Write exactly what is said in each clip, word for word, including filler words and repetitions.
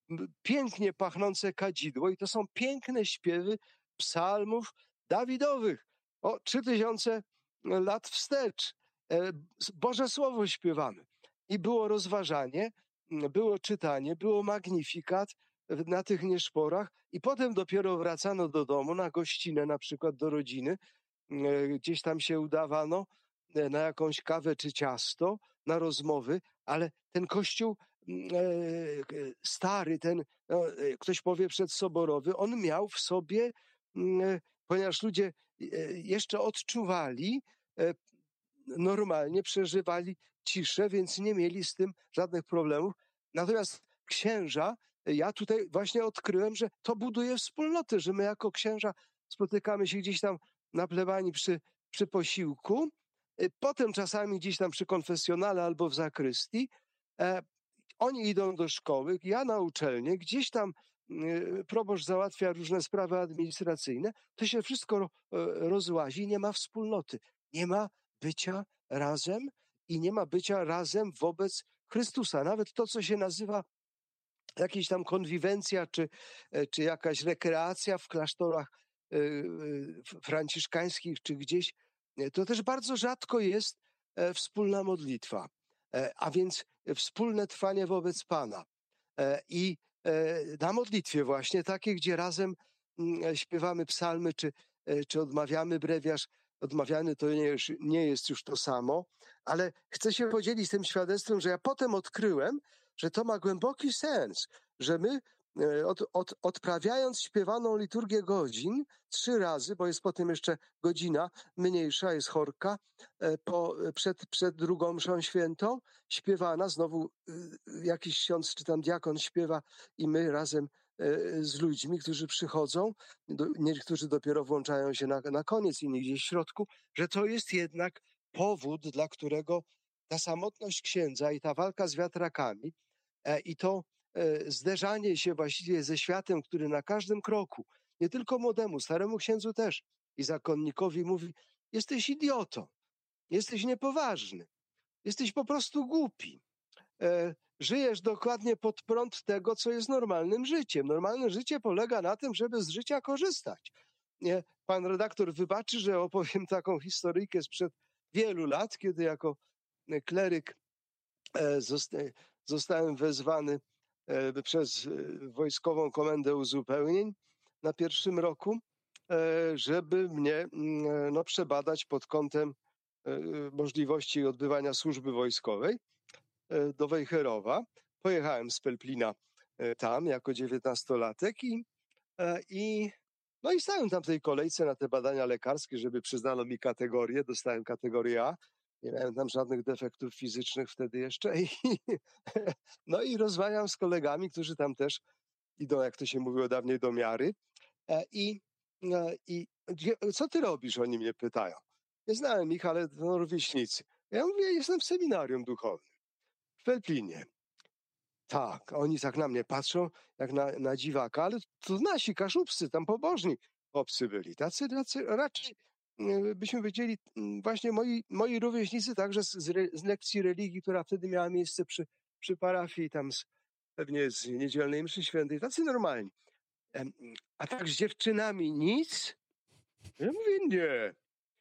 pięknie pachnące kadzidło i to są piękne śpiewy psalmów Dawidowych. O trzy tysiące lat wstecz. Boże Słowo śpiewamy. I było rozważanie, było czytanie, było magnifikat na tych nieszporach i potem dopiero wracano do domu na gościnę, na przykład do rodziny. Gdzieś tam się udawano na jakąś kawę czy ciasto, na rozmowy, ale ten kościół stary, ten, no, ktoś powie przedsoborowy, on miał w sobie, ponieważ ludzie jeszcze odczuwali, normalnie przeżywali ciszę, więc nie mieli z tym żadnych problemów. Natomiast księża, ja tutaj właśnie odkryłem, że to buduje wspólnotę, że my jako księża spotykamy się gdzieś tam na plebanii przy, przy posiłku, potem czasami gdzieś tam przy konfesjonale albo w zakrystii. E, oni idą do szkoły, ja na uczelnię, gdzieś tam e, proboszcz załatwia różne sprawy administracyjne, to się wszystko ro, e, rozłazi, nie ma wspólnoty, nie ma bycia razem i nie ma bycia razem wobec Chrystusa. Nawet to, co się nazywa jakaś tam konwiwencja, czy, czy jakaś rekreacja w klasztorach franciszkańskich, czy gdzieś, to też bardzo rzadko jest wspólna modlitwa, a więc wspólne trwanie wobec Pana. I na modlitwie właśnie, takie, gdzie razem śpiewamy psalmy, czy, czy odmawiamy brewiarz, odmawiany to nie, nie jest już to samo, ale chcę się podzielić tym świadectwem, że ja potem odkryłem, że to ma głęboki sens, że my od, od, odprawiając śpiewaną liturgię godzin trzy razy, bo jest potem jeszcze godzina mniejsza, jest chorka, po, przed, przed drugą mszą świętą, śpiewana, znowu jakiś ksiądz czy tam diakon śpiewa i my razem z ludźmi, którzy przychodzą, niektórzy dopiero włączają się na, na koniec, inni gdzieś w środku, że to jest jednak powód, dla którego ta samotność księdza i ta walka z wiatrakami e, i to e, zderzanie się właściwie ze światem, który na każdym kroku, nie tylko młodemu, staremu księdzu też i zakonnikowi mówi, jesteś idiotą, jesteś niepoważny, jesteś po prostu głupi. E, żyjesz dokładnie pod prąd tego, co jest normalnym życiem. Normalne życie polega na tym, żeby z życia korzystać. Nie, pan redaktor wybaczy, że opowiem taką historyjkę sprzed wielu lat, kiedy jako kleryk e, zosta zostałem wezwany e, przez Wojskową Komendę Uzupełnień na pierwszym roku, e, żeby mnie no, przebadać pod kątem e, możliwości odbywania służby wojskowej do Wejherowa. Pojechałem z Pelplina tam jako dziewiętnastolatek i, i, no i stałem tam w tej kolejce na te badania lekarskie, żeby przyznano mi kategorię. Dostałem kategorię A. Nie miałem tam żadnych defektów fizycznych wtedy jeszcze. I, no i rozmawiam z kolegami, którzy tam też idą, jak to się mówiło dawniej, do miary. I, i co ty robisz? Oni mnie pytają. Nie znałem ich, ale no, rówieśnicy. Ja mówię, jestem w seminarium duchownym w Pelplinie. Tak, oni tak na mnie patrzą, jak na, na dziwaka, ale to nasi kaszubscy, tam pobożni chłopcy byli. Tacy, tacy raczej, byśmy powiedzieli, właśnie moi, moi rówieśnicy, także z, z lekcji religii, która wtedy miała miejsce przy, przy parafii, tam z, pewnie z niedzielnej mszy świętej, tacy normalni. A tak z dziewczynami nic? Ja mówię, nie.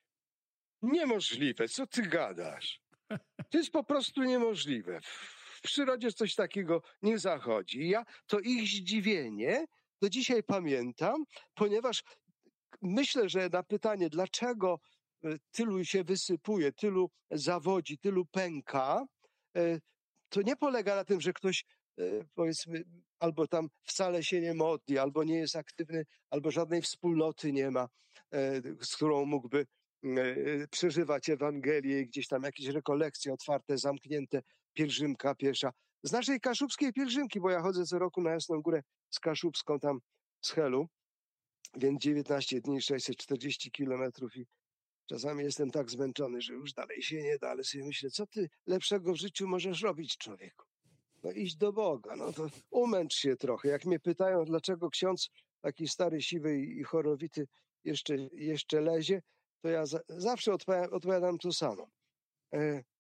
Niemożliwe, co ty gadasz? To jest po prostu niemożliwe. W przyrodzie coś takiego nie zachodzi. I ja to ich zdziwienie do dzisiaj pamiętam, ponieważ myślę, że na pytanie, dlaczego tylu się wysypuje, tylu zawodzi, tylu pęka, to nie polega na tym, że ktoś, powiedzmy, albo tam wcale się nie modli, albo nie jest aktywny, albo żadnej wspólnoty nie ma, z którą mógłby przeżywać Ewangelię i gdzieś tam jakieś rekolekcje otwarte, zamknięte, pielgrzymka piesza. Z naszej kaszubskiej pielgrzymki, bo ja chodzę co roku na Jasną Górę z Kaszubską tam z Helu, więc dziewiętnaście dni, sześćset czterdzieści kilometrów i czasami jestem tak zmęczony, że już dalej się nie da, ale sobie myślę, co ty lepszego w życiu możesz robić, człowieku? No iść do Boga, no to umęcz się trochę. Jak mnie pytają, dlaczego ksiądz taki stary, siwy i chorowity jeszcze, jeszcze lezie, to ja za, zawsze odpowiadam, odpowiadam to samo. E,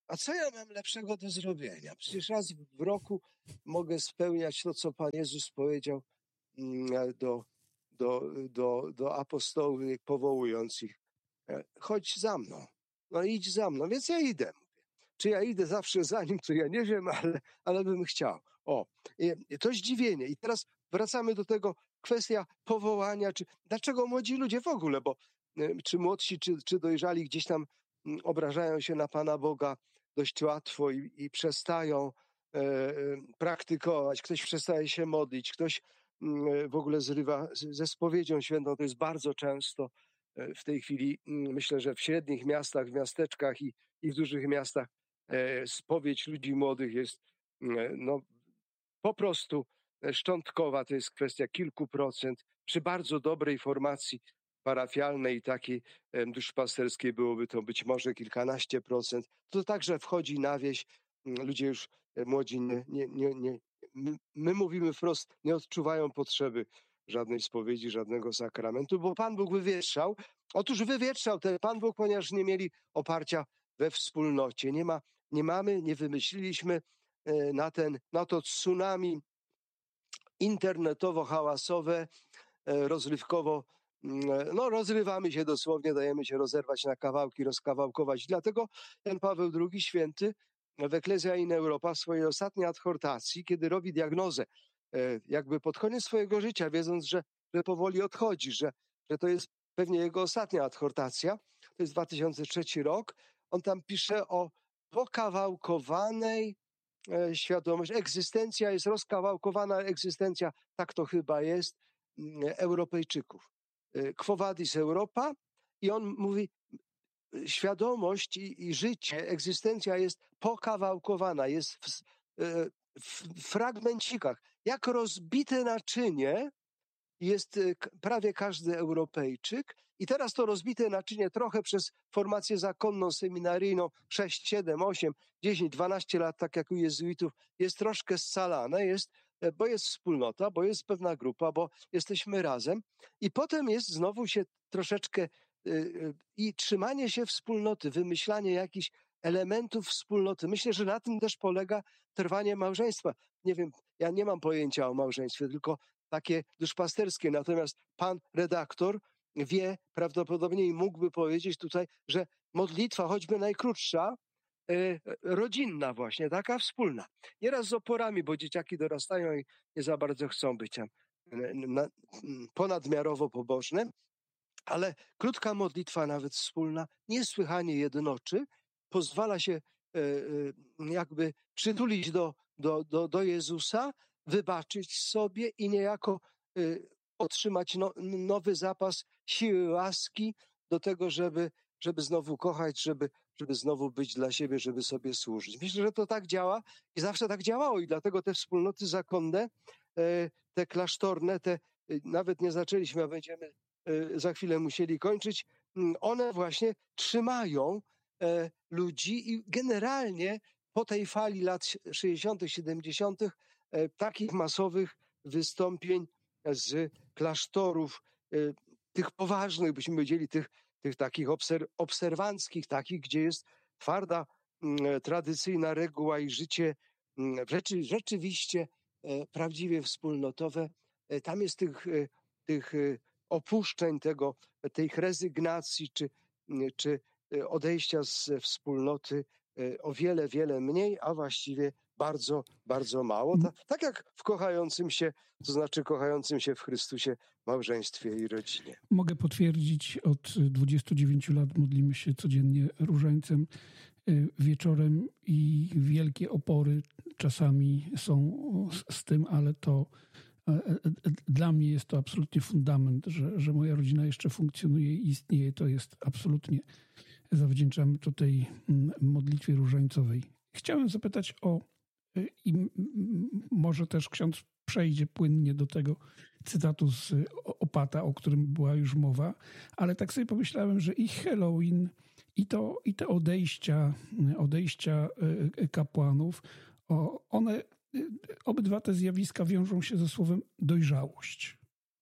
a co ja mam lepszego do zrobienia? Przecież raz w roku mogę spełniać to, co Pan Jezus powiedział mm, do, do, do, do apostołów, powołując ich. E, Chodź za mną. No idź za mną. Więc ja idę. Czy ja idę zawsze za nim, to ja nie wiem, ale, ale bym chciał. O, i to zdziwienie. I teraz wracamy do tego, kwestia powołania, czy dlaczego młodzi ludzie w ogóle, bo y, czy młodsi, czy, czy dojrzali gdzieś tam mm, obrażają się na Pana Boga dość łatwo i, i przestają e, e, praktykować, ktoś przestaje się modlić, ktoś mm, w ogóle zrywa z- ze spowiedzią świętą, to jest bardzo często e, w tej chwili, mm, myślę, że w średnich miastach, w miasteczkach i, i w dużych miastach e, spowiedź ludzi młodych jest mm, no, po prostu e, szczątkowa, to jest kwestia kilku procent. Przy bardzo dobrej formacji parafialnej i takiej em, duszpasterskiej byłoby to być może kilkanaście procent. To także wchodzi na wieś. Mm, Ludzie już e, młodzi, nie, nie, nie, nie, my, my mówimy wprost, nie odczuwają potrzeby żadnej spowiedzi, żadnego sakramentu, bo Pan Bóg wywietrzał. Otóż wywietrzał ten Pan Bóg, ponieważ nie mieli oparcia we wspólnocie. Nie ma, nie mamy, nie wymyśliliśmy e, na, ten, na to tsunami internetowo-hałasowe, e, rozrywkowo, mm, e, no rozrywamy się dosłownie, dajemy się rozerwać na kawałki, rozkawałkować. Dlatego Jan Paweł drugi święty w Ecclesia in Europa w swojej ostatniej adhortacji, kiedy robi diagnozę, e, jakby pod koniec swojego życia, wiedząc, że, że powoli odchodzi, że, że to jest pewnie jego ostatnia adhortacja, to jest dwa tysiące trzeci rok, on tam pisze o pokawałkowanej e, świadomość. Egzystencja jest rozkawałkowana, egzystencja, tak to chyba jest, mm, Europejczyków. E, Quo vadis Europa? I on mówi, e, świadomość i, i życie, egzystencja jest pokawałkowana, jest w, s- e, w fragmencikach. Jak rozbite naczynie jest e, k- prawie każdy Europejczyk. I teraz to rozbite naczynie trochę przez formację zakonną, seminaryjną, sześć, siedem, osiem, dziesięć, dwanaście lat, tak jak u jezuitów, jest troszkę scalane, jest, e, bo jest wspólnota, bo jest pewna grupa, bo jesteśmy razem. I potem jest znowu się troszeczkę e, e, i trzymanie się wspólnoty, wymyślanie jakichś elementów wspólnoty. Myślę, że na tym też polega trwanie małżeństwa. Nie wiem, ja nie mam pojęcia o małżeństwie, tylko takie duszpasterskie. Natomiast pan redaktor wie prawdopodobnie i mógłby powiedzieć tutaj, że modlitwa, choćby najkrótsza, e, rodzinna właśnie, taka wspólna. Nieraz z oporami, bo dzieciaki dorastają i nie za bardzo chcą być tam e, na, ponadmiarowo pobożne, ale krótka modlitwa, nawet wspólna, niesłychanie jednoczy, pozwala się e, e, jakby przytulić do, do, do, do Jezusa, wybaczyć sobie i niejako e, otrzymać no, nowy zapas siły, łaski do tego, żeby, żeby znowu kochać, żeby, żeby znowu być dla siebie, żeby sobie służyć. Myślę, że to tak działa i zawsze tak działało i dlatego te wspólnoty zakonne, e, te klasztorne, te e, nawet nie zaczęliśmy, a będziemy e, za chwilę musieli kończyć, mm, one właśnie trzymają e, ludzi i generalnie po tej fali lat sześćdziesiątych, siedemdziesiątych e, takich masowych wystąpień z klasztorów, e, tych poważnych, byśmy powiedzieli, tych, tych takich obser- obserwanckich, takich, gdzie jest twarda, mm, tradycyjna reguła i życie mm, rzeczy, rzeczywiście e, prawdziwie wspólnotowe. E, Tam jest tych, e, tych e, opuszczeń, tego, tej rezygnacji czy, czy e, odejścia z wspólnoty e, o wiele, wiele mniej, a właściwie bardzo, bardzo mało. Ta, tak jak w kochającym się, to znaczy kochającym się w Chrystusie małżeństwie i rodzinie. Mogę potwierdzić, od dwudziestu dziewięciu lat modlimy się codziennie różańcem y, wieczorem i wielkie opory czasami są z, z tym, ale to e, e, dla mnie jest to absolutnie fundament, że, że moja rodzina jeszcze funkcjonuje i istnieje. To jest absolutnie, zawdzięczamy to tej mm, modlitwie różańcowej. Chciałem zapytać o, y, i m- m- może też ksiądz przejdzie płynnie do tego cytatu z o- Opata, o którym była już mowa, ale tak sobie pomyślałem, że i Halloween, i, to, i te odejścia, odejścia y, kapłanów, o, one, y, obydwa te zjawiska wiążą się ze słowem dojrzałość,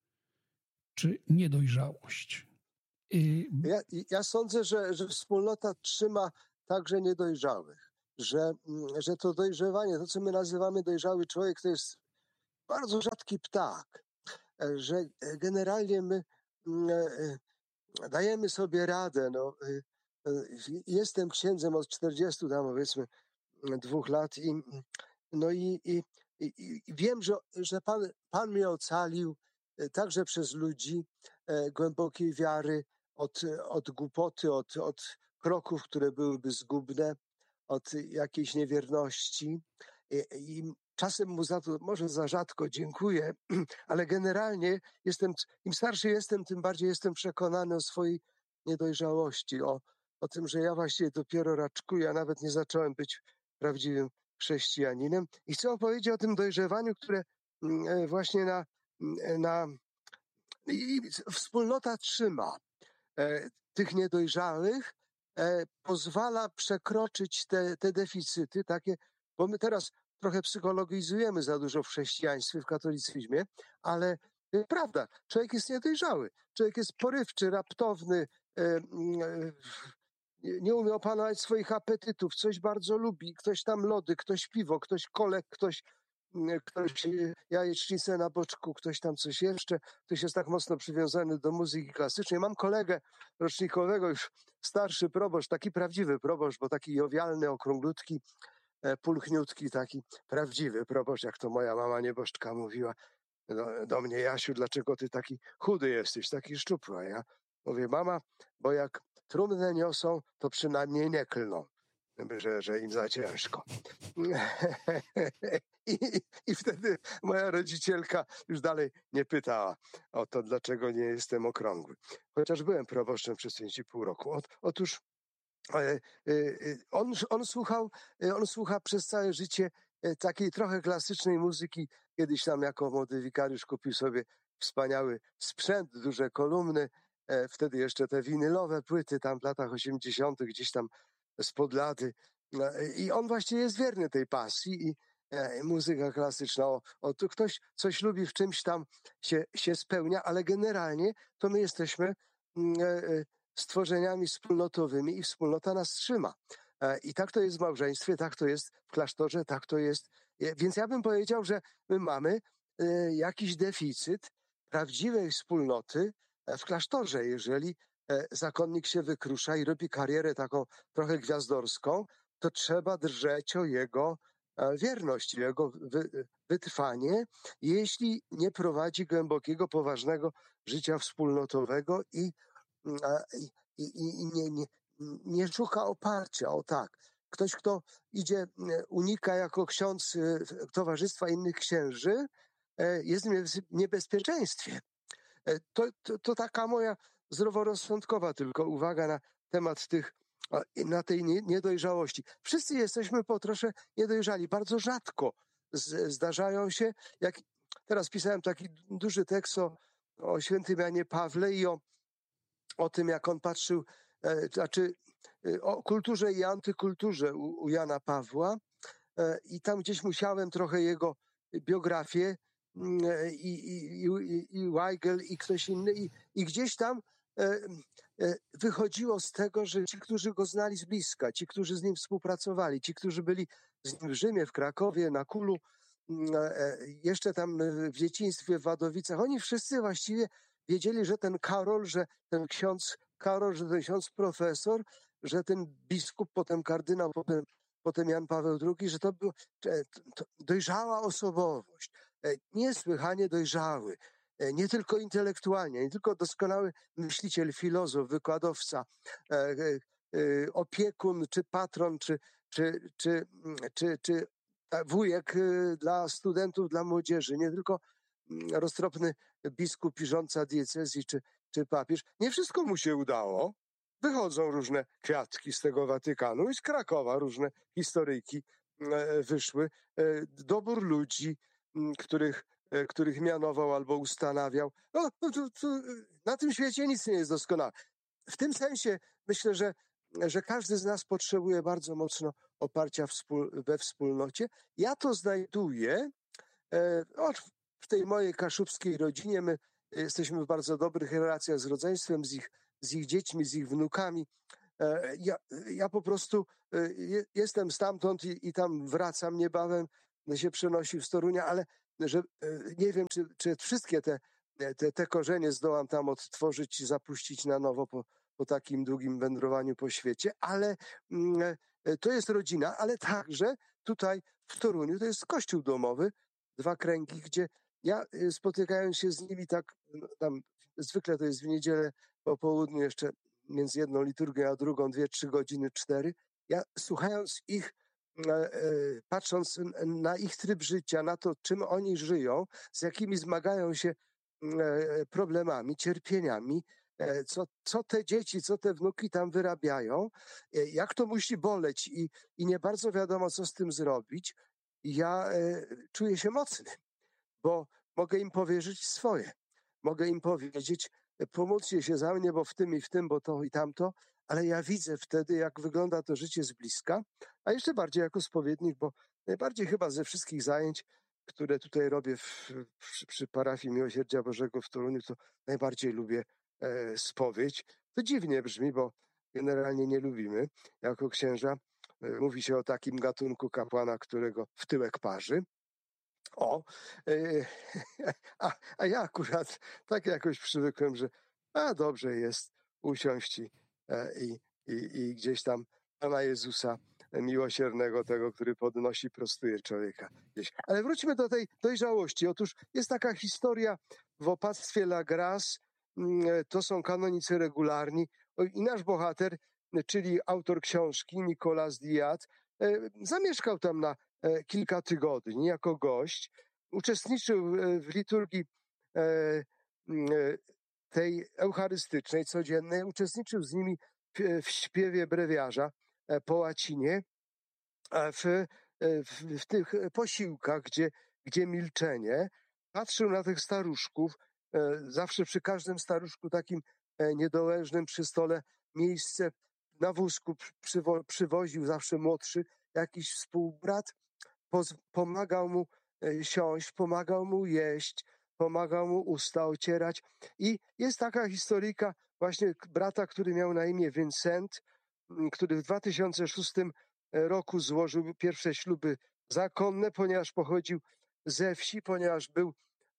czy niedojrzałość. Y, Ja, ja sądzę, że, że wspólnota trzyma także niedojrzałych. że, że to dojrzewanie, to co my nazywamy dojrzały człowiek, to jest bardzo rzadki ptak, że generalnie my dajemy sobie radę. No, jestem księdzem od czterdziestu tam powiedzmy dwóch lat i no i, i, i, i wiem, że, że Pan, Pan mnie ocalił także przez ludzi e, głębokiej wiary od, od głupoty, od, od kroków, które byłyby zgubne, od jakiejś niewierności. I, i czasem mu za to może za rzadko dziękuję, ale generalnie jestem, im starszy jestem, tym bardziej jestem przekonany o swojej niedojrzałości, o, o tym, że ja właściwie dopiero raczkuję, a nawet nie zacząłem być prawdziwym chrześcijaninem. I chcę opowiedzieć o tym dojrzewaniu, które właśnie na, na i wspólnota trzyma e, tych niedojrzałych, e, pozwala przekroczyć te, te deficyty takie, bo my teraz trochę psychologizujemy za dużo w chrześcijaństwie, w katolicyzmie, ale e, prawda, człowiek jest niedojrzały, człowiek jest porywczy, raptowny, e, e, nie umie opanować swoich apetytów, coś bardzo lubi, ktoś tam lody, ktoś piwo, ktoś kolek, ktoś, ktoś jajecznicę na boczku, ktoś tam coś jeszcze, ktoś jest tak mocno przywiązany do muzyki klasycznej. Mam kolegę rocznikowego, już starszy proboszcz, taki prawdziwy proboszcz, bo taki jowialny, okrąglutki, pulchniutki, taki prawdziwy proboszcz, jak to moja mama nieboszczka mówiła do, do mnie: Jasiu, dlaczego ty taki chudy jesteś, taki szczupły? A ja mówię: mama, bo jak trumnę niosą, to przynajmniej nie klną, że, że im za ciężko. I, I wtedy moja rodzicielka już dalej nie pytała o to, dlaczego nie jestem okrągły. Chociaż byłem proboszczem przez pięć i pół roku. Ot, otóż e, e, on, on, słuchał, on słucha przez całe życie takiej trochę klasycznej muzyki. Kiedyś tam jako młody wikariusz kupił sobie wspaniały sprzęt, duże kolumny, e, wtedy jeszcze te winylowe płyty tam w latach osiemdziesiątych gdzieś tam spod lady. I on właśnie jest wierny tej pasji i e, muzyka klasyczna. O, o, tu ktoś coś lubi, w czymś tam się, się spełnia, ale generalnie to my jesteśmy mm, e, stworzeniami wspólnotowymi i wspólnota nas trzyma. E, I tak to jest w małżeństwie, tak to jest w klasztorze, tak to jest. E, więc ja bym powiedział, że my mamy e, jakiś deficyt prawdziwej wspólnoty w klasztorze. Jeżeli e, zakonnik się wykrusza i robi karierę taką trochę gwiazdorską, to trzeba drżeć o jego wierność, jego wy, wytrwanie, jeśli nie prowadzi głębokiego, poważnego życia wspólnotowego i, i, i, i nie, nie, nie szuka oparcia. O tak. Ktoś, kto idzie, unika jako ksiądz towarzystwa innych księży, jest w niebezpieczeństwie. To, to, to taka moja zdroworozsądkowa tylko uwaga na temat tych, na tej niedojrzałości. Wszyscy jesteśmy po trosze niedojrzali. Bardzo rzadko z, zdarzają się, jak teraz pisałem taki duży tekst o, o świętym Janie Pawle i o, o tym, jak on patrzył, e, znaczy o kulturze i antykulturze u, u Jana Pawła e, i tam gdzieś musiałem trochę jego biografię i, i, i, i Weigel i ktoś inny i, i gdzieś tam e, e, wychodziło z tego, że ci, którzy go znali z bliska, ci, którzy z nim współpracowali, ci, którzy byli z nim w Rzymie, w Krakowie, na Kulu, e, jeszcze tam w dzieciństwie w Wadowicach, oni wszyscy właściwie wiedzieli, że ten Karol, że ten ksiądz Karol, że ten ksiądz profesor, że ten biskup, potem kardynał, potem, potem Jan Paweł drugi, że to była dojrzała osobowość, niesłychanie dojrzały, nie tylko intelektualnie, nie tylko doskonały myśliciel, filozof, wykładowca, opiekun, czy patron, czy, czy, czy, czy, czy wujek dla studentów, dla młodzieży, nie tylko roztropny biskup i rządca diecezji, czy, czy papież. Nie wszystko mu się udało. Wychodzą różne kwiatki z tego Watykanu i z Krakowa różne historyjki wyszły. Dobór ludzi, których, których mianował albo ustanawiał. No, to, to, na tym świecie nic nie jest doskonałe. W tym sensie myślę, że, że każdy z nas potrzebuje bardzo mocno oparcia wspól, we wspólnocie. Ja to znajduję e, w tej mojej kaszubskiej rodzinie. My jesteśmy w bardzo dobrych relacjach z rodzeństwem, z ich, z ich dziećmi, z ich wnukami. Ja, ja po prostu jestem stamtąd i, i tam wracam niebawem, się przenosi w Torunia, ale że, nie wiem, czy, czy wszystkie te, te, te korzenie zdołam tam odtworzyć i zapuścić na nowo po, po takim długim wędrowaniu po świecie, ale mm, to jest rodzina, ale także tutaj w Toruniu to jest kościół domowy, dwa kręgi, gdzie ja spotykając się z nimi tak, no, tam zwykle to jest w niedzielę po południu jeszcze między jedną liturgią a drugą, dwie, trzy godziny, cztery. Ja słuchając ich, e, e, patrząc na ich tryb życia, na to, czym oni żyją, z jakimi zmagają się e, problemami, cierpieniami, e, co, co te dzieci, co te wnuki tam wyrabiają, e, jak to musi boleć i, i nie bardzo wiadomo, co z tym zrobić. Ja e, czuję się mocny, bo mogę im powierzyć swoje. Mogę im powiedzieć, pomóżcie się za mnie, bo w tym i w tym, bo to i tamto, ale ja widzę wtedy, jak wygląda to życie z bliska, a jeszcze bardziej jako spowiednik, bo najbardziej chyba ze wszystkich zajęć, które tutaj robię w, przy, przy parafii Miłosierdzia Bożego w Toruniu, to najbardziej lubię e, spowiedź. To dziwnie brzmi, bo generalnie nie lubimy jako księża. E, mówi się o takim gatunku kapłana, którego w tyłek parzy. O, yy, a, a ja akurat tak jakoś przywykłem, że a dobrze jest usiąść i, e, i, i, i gdzieś tam Pana Jezusa miłosiernego, tego, który podnosi, prostuje człowieka gdzieś. Ale wróćmy do tej dojrzałości. Otóż jest taka historia w opactwie La Grace, to są kanonicy regularni i nasz bohater, czyli autor książki, Nicolas Diat, zamieszkał tam na kilka tygodni jako gość, uczestniczył w liturgii tej eucharystycznej, codziennej, uczestniczył z nimi w śpiewie brewiarza po łacinie, w, w, w tych posiłkach, gdzie, gdzie milczenie, patrzył na tych staruszków, zawsze przy każdym staruszku takim niedołężnym przy stole miejsce na wózku przywo, przywoził zawsze młodszy jakiś współbrat, poz, pomagał mu siąść, pomagał mu jeść, pomagał mu usta ocierać. I jest taka historyjka właśnie brata, który miał na imię Vincent, który w dwa tysiące szóstym roku złożył pierwsze śluby zakonne, ponieważ pochodził ze wsi, ponieważ był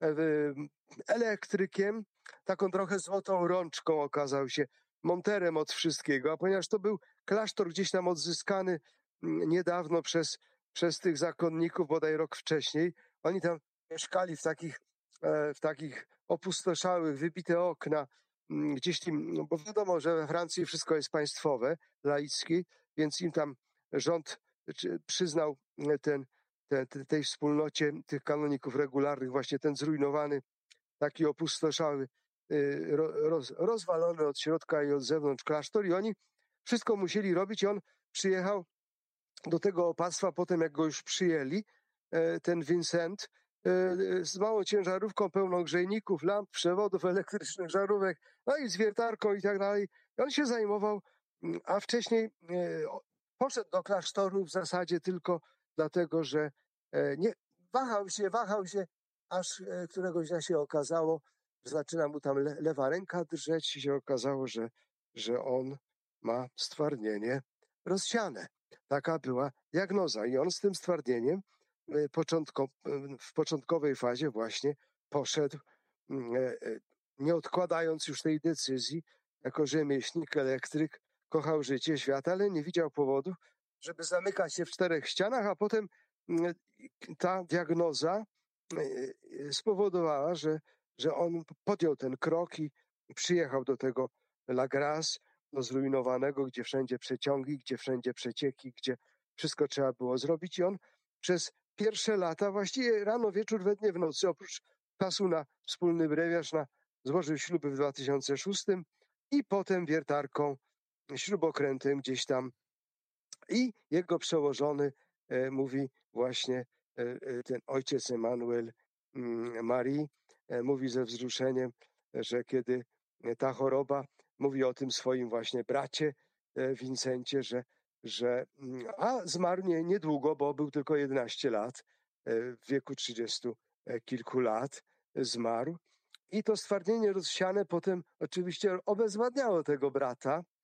elektrykiem, taką trochę złotą rączką okazał się, monterem od wszystkiego, a ponieważ to był klasztor gdzieś tam odzyskany niedawno przez, przez tych zakonników, bodaj rok wcześniej, oni tam mieszkali w takich, w takich opustoszałych, wybite okna, gdzieś tam, no bo wiadomo, że we Francji wszystko jest państwowe, laickie, więc im tam rząd przyznał ten, ten, tej wspólnocie tych kanoników regularnych właśnie ten zrujnowany, taki opustoszały, roz, rozwalony od środka i od zewnątrz klasztor i oni wszystko musieli robić i on przyjechał do tego opactwa potem, jak go już przyjęli, ten Vincent, z małą ciężarówką pełną grzejników, lamp, przewodów elektrycznych, żarówek, no i z wiertarką i tak dalej. I on się zajmował, a wcześniej poszedł do klasztoru w zasadzie tylko dlatego, że nie wahał się, wahał się, aż któregoś dnia się okazało, że zaczyna mu tam le, lewa ręka drżeć i się okazało, że, że on ma stwardnienie rozsiane. Taka była diagnoza i on z tym stwardnieniem początko, w początkowej fazie właśnie poszedł, nie odkładając już tej decyzji, jako rzemieślnik, elektryk, kochał życie, świat, ale nie widział powodu, żeby zamykać się w czterech ścianach, a potem ta diagnoza spowodowała, że, że on podjął ten krok i przyjechał do tego La Grace, do zrujnowanego, gdzie wszędzie przeciągi, gdzie wszędzie przecieki, gdzie wszystko trzeba było zrobić i on przez pierwsze lata, właściwie rano, wieczór, we dnie, w nocy, oprócz czasu na wspólny brewiarz, na, złożył śluby w dwa tysiące szóstym i potem wiertarką, śrubokrętem gdzieś tam. I jego przełożony e, mówi właśnie, e, ten ojciec Emanuel mm, Marii, e, mówi ze wzruszeniem, że kiedy ta choroba, mówi o tym swoim właśnie bracie e, Wincencie, że, że a zmarł nie, niedługo, bo był tylko jedenaście lat, e, w wieku trzydziestu kilku lat zmarł. I to stwardnienie rozsiane potem oczywiście obezwładniało tego brata,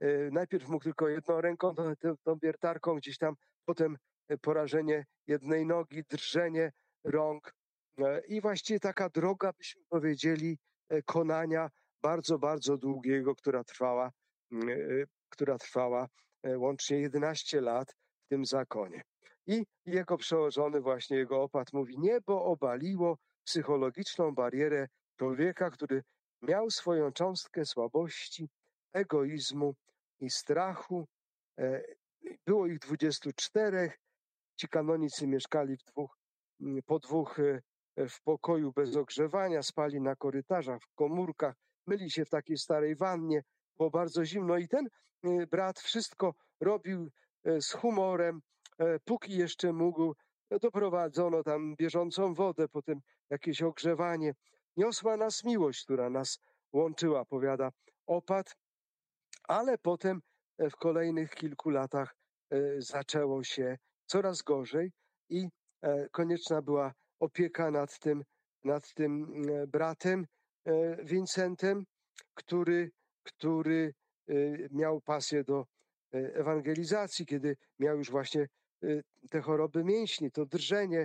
Najpierw mógł tylko jedną ręką, tą, tą wiertarką gdzieś tam, potem porażenie jednej nogi, drżenie rąk i właściwie taka droga, byśmy powiedzieli, konania bardzo, bardzo długiego, która trwała, która trwała łącznie jedenaście lat w tym zakonie. I jego przełożony, właśnie jego opat mówi: niebo obaliło psychologiczną barierę człowieka, który miał swoją cząstkę słabości, egoizmu i strachu. Było ich dwudziestu czterech. Ci kanonicy mieszkali w dwóch, po dwóch w pokoju bez ogrzewania, spali na korytarzach, w komórkach, myli się w takiej starej wannie, było bardzo zimno i ten brat wszystko robił z humorem, póki jeszcze mógł. Doprowadzono tam bieżącą wodę, potem jakieś ogrzewanie. Niosła nas miłość, która nas łączyła, powiada opat, ale potem w kolejnych kilku latach zaczęło się coraz gorzej i konieczna była opieka nad tym, nad tym bratem Wincentem, który, który miał pasję do ewangelizacji, kiedy miał już właśnie te choroby mięśni, to drżenie.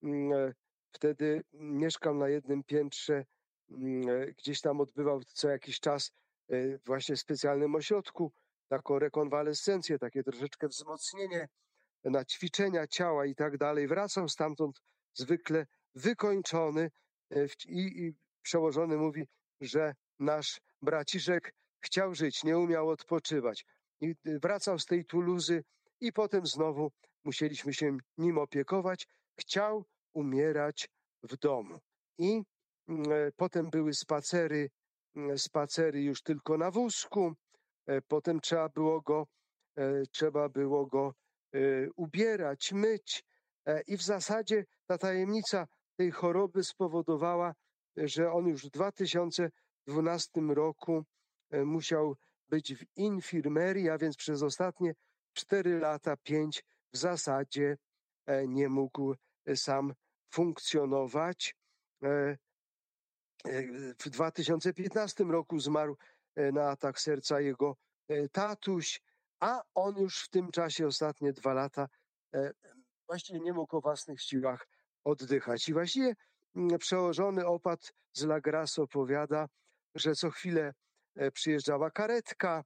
Wtedy mieszkał na jednym piętrze, gdzieś tam odbywał co jakiś czas właśnie w specjalnym ośrodku taką rekonwalescencję, takie troszeczkę wzmocnienie na ćwiczenia ciała i tak dalej. Wracał stamtąd zwykle wykończony i, i przełożony mówi, że nasz braciszek chciał żyć, nie umiał odpoczywać. I wracał z tej Tuluzy i potem znowu musieliśmy się nim opiekować. Chciał umierać w domu. I potem były spacery, spacery już tylko na wózku. Potem trzeba było go, trzeba było go ubierać, myć. I w zasadzie ta tajemnica tej choroby spowodowała, że on już w dwa tysiące dwunastym roku musiał być w infirmerii, a więc przez ostatnie cztery lata, pięć w zasadzie nie mógł sam funkcjonować. W dwa tysiące piętnastym roku zmarł na atak serca jego tatuś, a on już w tym czasie ostatnie dwa lata właściwie nie mógł o własnych siłach oddychać. I właściwie przełożony opat z La Grasse opowiada, że co chwilę przyjeżdżała karetka.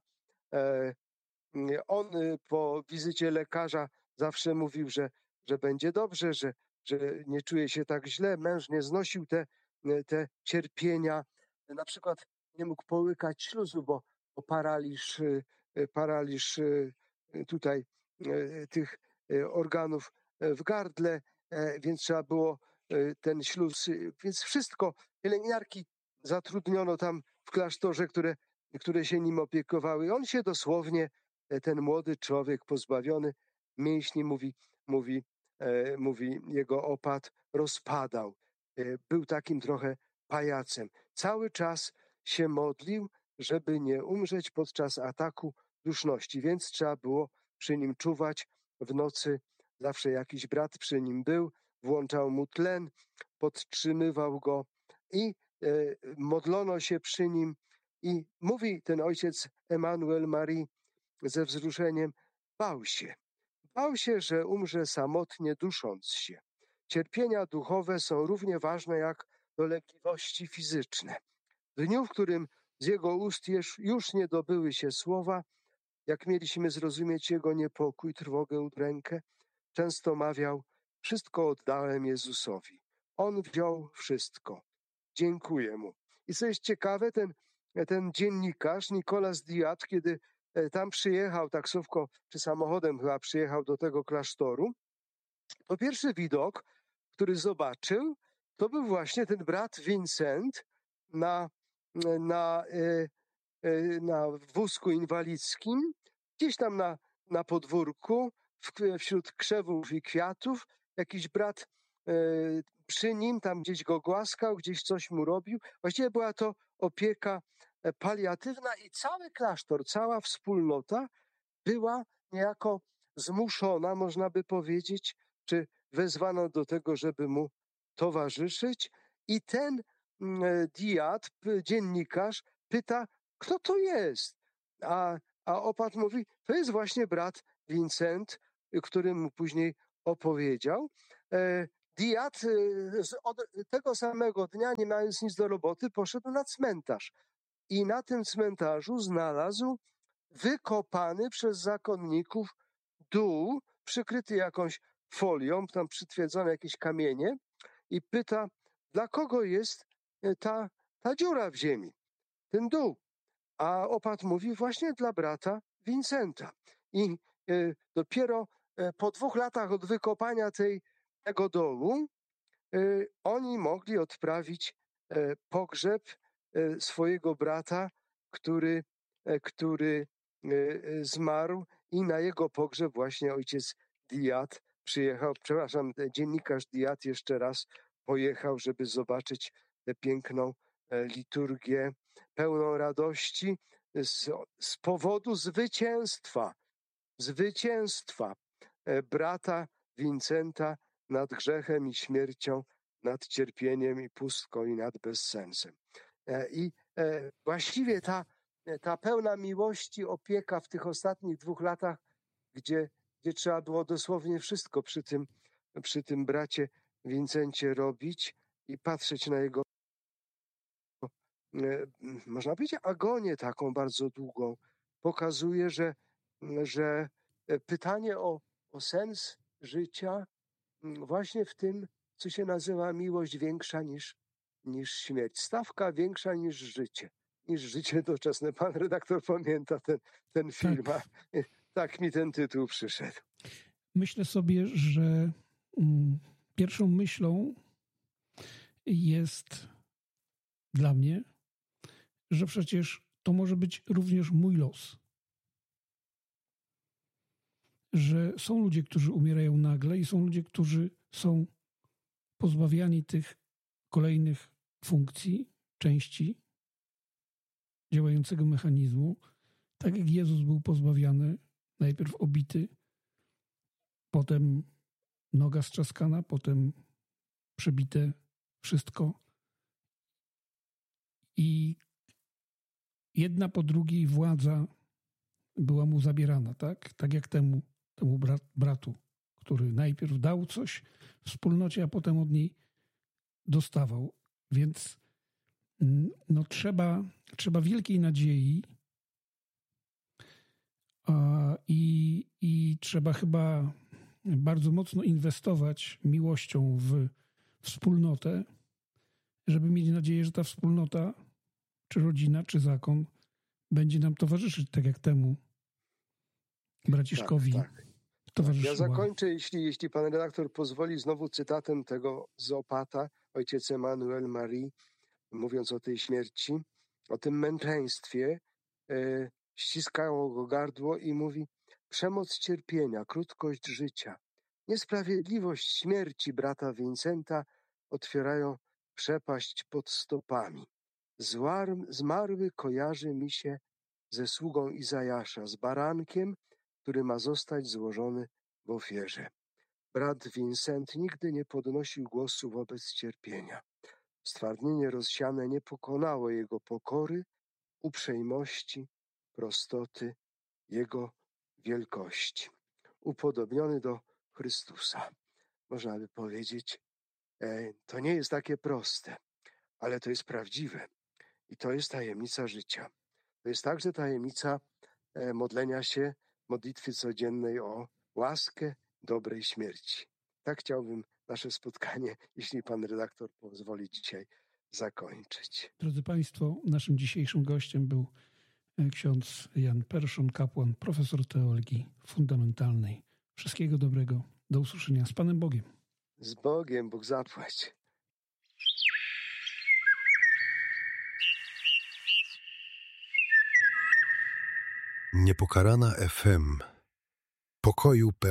On po wizycie lekarza zawsze mówił, że, że będzie dobrze, że, że nie czuje się tak źle. Męż nie znosił te, te cierpienia. Na przykład nie mógł połykać śluzu, bo, bo paraliż, paraliż tutaj tych organów w gardle, więc trzeba było ten śluz, więc wszystko, pielęgniarki zatrudniono tam w klasztorze, które, które się nim opiekowały. On się dosłownie, ten młody człowiek pozbawiony mięśni, mówi, mówi, mówi jego opat, rozpadał. Był takim trochę pajacem. Cały czas się modlił, żeby nie umrzeć podczas ataku duszności, więc trzeba było przy nim czuwać w nocy. Zawsze jakiś brat przy nim był, włączał mu tlen, podtrzymywał go i e, modlono się przy nim. I mówi ten ojciec Emmanuel Marie ze wzruszeniem, bał się. Bał się, że umrze samotnie, dusząc się. Cierpienia duchowe są równie ważne jak dolegliwości fizyczne. W dniu, w którym z jego ust już nie dobyły się słowa, jak mieliśmy zrozumieć jego niepokój, trwogę, udrękę, często mawiał, wszystko oddałem Jezusowi. On wziął wszystko. Dziękuję mu. I co jest ciekawe, ten, ten dziennikarz, Nicolas Diat, kiedy tam przyjechał taksówką, czy samochodem chyba przyjechał do tego klasztoru, to pierwszy widok, który zobaczył, to był właśnie ten brat Vincent na, na, na wózku inwalidzkim, gdzieś tam na, na podwórku, wśród krzewów i kwiatów. Jakiś brat przy nim, tam gdzieś go głaskał, gdzieś coś mu robił. Właściwie była to opieka paliatywna i cały klasztor, cała wspólnota była niejako zmuszona, można by powiedzieć, czy wezwana do tego, żeby mu towarzyszyć. I ten Diat, dziennikarz, pyta, kto to jest? A A opat mówi, to jest właśnie brat Vincent, który mu później opowiedział. Diat od tego samego dnia, nie mając nic do roboty, poszedł na cmentarz. I na tym cmentarzu znalazł wykopany przez zakonników dół, przykryty jakąś folią, tam przytwierdzone jakieś kamienie, i pyta, dla kogo jest ta, ta dziura w ziemi, ten dół. A opat mówi, właśnie dla brata Vincenta. I y, dopiero y, po dwóch latach od wykopania tej, tego dołu y, oni mogli odprawić y, pogrzeb y, swojego brata, który, y, który y, zmarł, i na jego pogrzeb właśnie ojciec Diat przyjechał, przepraszam, dziennikarz Diat jeszcze raz pojechał, żeby zobaczyć tę piękną liturgię, pełną radości z, z powodu zwycięstwa, zwycięstwa brata Vincenta nad grzechem i śmiercią, nad cierpieniem i pustką i nad bezsensem. I właściwie ta, ta pełna miłości, opieka w tych ostatnich dwóch latach, gdzie, gdzie trzeba było dosłownie wszystko przy tym, przy tym bracie Vincencie robić i patrzeć na jego, można powiedzieć, agonię taką bardzo długą, pokazuje, że, że pytanie o, o sens życia właśnie w tym, co się nazywa miłość większa niż, niż śmierć. Stawka większa niż życie. Niż życie doczesne. Pan redaktor pamięta ten, ten film. Tak. A tak mi ten tytuł przyszedł. Myślę sobie, że mm, pierwszą myślą jest dla mnie, że przecież to może być również mój los. Że są ludzie, którzy umierają nagle i są ludzie, którzy są pozbawiani tych kolejnych funkcji, części działającego mechanizmu, tak jak Jezus był pozbawiany, najpierw obity, potem noga strzaskana, potem przebite wszystko. I jedna po drugiej władza była mu zabierana, tak? Tak jak temu, temu brat, bratu, który najpierw dał coś wspólnocie, a potem od niej dostawał. Więc no, trzeba, trzeba wielkiej nadziei a, i, i trzeba chyba bardzo mocno inwestować miłością w wspólnotę, żeby mieć nadzieję, że ta wspólnota, czy rodzina, czy zakon będzie nam towarzyszyć, tak jak temu braciszkowi tak, tak. towarzyszyła. Ja zakończę, jeśli, jeśli pan redaktor pozwoli, znowu cytatem tego z opata, ojciec Emmanuel Marie, mówiąc o tej śmierci, o tym męczeństwie, e, ściskało go gardło i mówi: przemoc cierpienia, krótkość życia, niesprawiedliwość śmierci brata Vincenta otwierają przepaść pod stopami. Złar, zmarły kojarzy mi się ze sługą Izajasza, z barankiem, który ma zostać złożony w ofierze. Brat Vincent nigdy nie podnosił głosu wobec cierpienia. Stwardnienie rozsiane nie pokonało jego pokory, uprzejmości, prostoty, jego wielkości. Upodobniony do Chrystusa. Można by powiedzieć, e, to nie jest takie proste, ale to jest prawdziwe. I to jest tajemnica życia. To jest także tajemnica e, modlenia się, modlitwy codziennej o łaskę dobrej śmierci. Tak chciałbym nasze spotkanie, jeśli pan redaktor pozwoli, dzisiaj zakończyć. Drodzy Państwo, naszym dzisiejszym gościem był ksiądz Jan Perszon, kapłan, profesor teologii fundamentalnej. Wszystkiego dobrego. Do usłyszenia. Z Panem Bogiem. Z Bogiem, Bóg zapłać. Niepokalana F M. Pokoju